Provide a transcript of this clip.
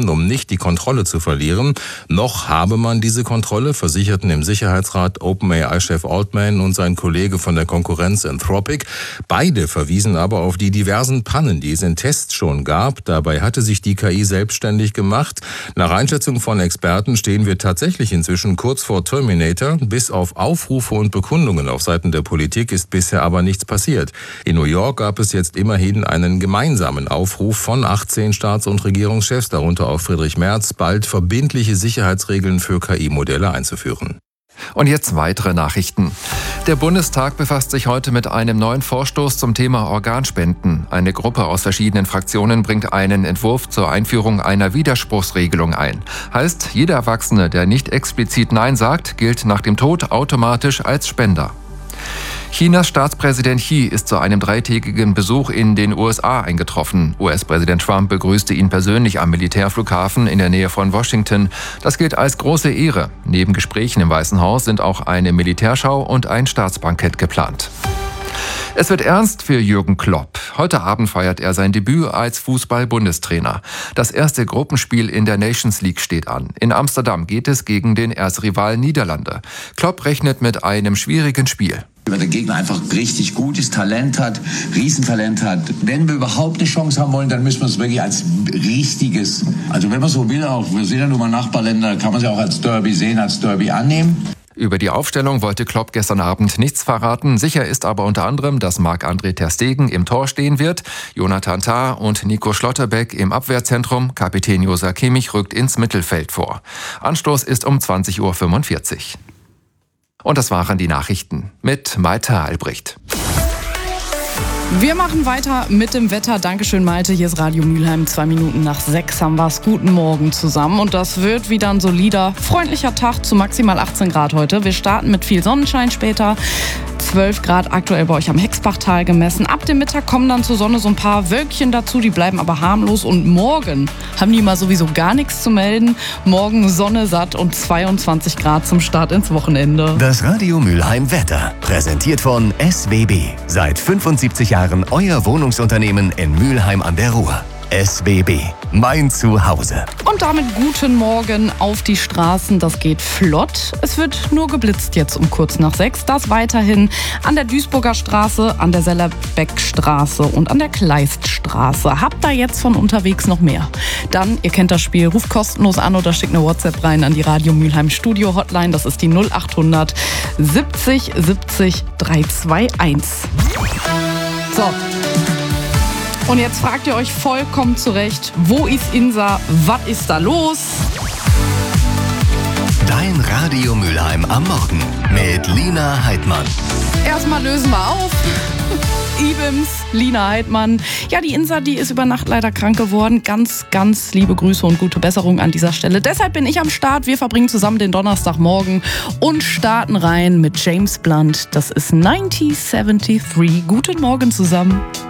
nehmen, um nicht die Kontrolle zu verlieren. Noch habe man diese Kontrolle, versicherten im Sicherheitsrat OpenAI-Chef Altman und sein Kollege von der Konkurrenz Anthropic. Beide verwiesen aber auf die diversen Pannen, die es in Tests schon gab. Dabei hatte sich die KI selbstständig gemacht. Nach Einschätzung von Experten stehen wir tatsächlich inzwischen kurz vor Terminator. Bis auf Aufrufe und Bekundungen auf Seiten der Politik ist bisher aber nichts passiert. In New York gab es jetzt immerhin einen gemeinsamen Aufruf von 18 Staats- und Regierungschefs, darunter auch Friedrich Merz, bald verbindliche Sicherheitsregeln für KI-Modelle einzuführen. Und jetzt weitere Nachrichten. Der Bundestag befasst sich heute mit einem neuen Vorstoß zum Thema Organspenden. Eine Gruppe aus verschiedenen Fraktionen bringt einen Entwurf zur Einführung einer Widerspruchsregelung ein. Heißt, jeder Erwachsene, der nicht explizit Nein sagt, gilt nach dem Tod automatisch als Spender. Chinas Staatspräsident Xi ist zu einem 3-tägigen Besuch in den USA eingetroffen. US-Präsident Trump begrüßte ihn persönlich am Militärflughafen in der Nähe von Washington. Das gilt als große Ehre. Neben Gesprächen im Weißen Haus sind auch eine Militärschau und ein Staatsbankett geplant. Es wird ernst für Jürgen Klopp. Heute Abend feiert er sein Debüt als Fußball-Bundestrainer. Das erste Gruppenspiel in der Nations League steht an. In Amsterdam geht es gegen den Erzrival Niederlande. Klopp rechnet mit einem schwierigen Spiel. Wenn der Gegner einfach richtig gut ist, Talent hat, Riesentalent hat. Wenn wir überhaupt eine Chance haben wollen, dann müssen wir es wirklich als richtiges, also wenn man so will, auch, wir sehen ja nun mal Nachbarländer, kann man sie auch als Derby sehen, als Derby annehmen. Über die Aufstellung wollte Klopp gestern Abend nichts verraten. Sicher ist aber unter anderem, dass Marc-André ter Stegen im Tor stehen wird, Jonathan Tah und Nico Schlotterbeck im Abwehrzentrum. Kapitän Joshua Kimmich rückt ins Mittelfeld vor. Anstoß ist um 20:45 Uhr. Und das waren die Nachrichten mit Malte Albrecht. Wir machen weiter mit dem Wetter. Dankeschön, Malte. Hier ist Radio Mülheim. 5 Minuten nach 6 haben wir es. Guten Morgen zusammen. Und das wird wieder ein solider, freundlicher Tag zu maximal 18 Grad heute. Wir starten mit viel Sonnenschein später. 12 Grad aktuell bei euch am Hexbachtal gemessen. Ab dem Mittag kommen dann zur Sonne so ein paar Wölkchen dazu, die bleiben aber harmlos. Und morgen haben die mal sowieso gar nichts zu melden. Morgen Sonne satt und 22 Grad zum Start ins Wochenende. Das Radio Mülheim Wetter, präsentiert von SWB. Seit 75 Jahren euer Wohnungsunternehmen in Mülheim an der Ruhr. SWB, mein Zuhause. Und damit guten Morgen auf die Straßen. Das geht flott. Es wird nur geblitzt jetzt um kurz nach 6. Das weiterhin an der Duisburger Straße, an der Sellerbeckstraße und an der Kleiststraße. Habt ihr jetzt von unterwegs noch mehr? Dann, ihr kennt das Spiel, ruft kostenlos an oder schickt eine WhatsApp rein an die Radio Mülheim Studio Hotline. Das ist die 0800 70 70 321. So. Und jetzt fragt ihr euch vollkommen zurecht, wo ist Insa, was ist da los? Dein Radio Mülheim am Morgen mit Lina Heidmann. Erstmal lösen wir auf. Ibims, Lina Heidmann. Ja, die Insa, die ist über Nacht leider krank geworden. Ganz, ganz liebe Grüße und gute Besserung an dieser Stelle. Deshalb bin ich am Start. Wir verbringen zusammen den Donnerstagmorgen und starten rein mit James Blunt. Das ist 1973. Guten Morgen zusammen.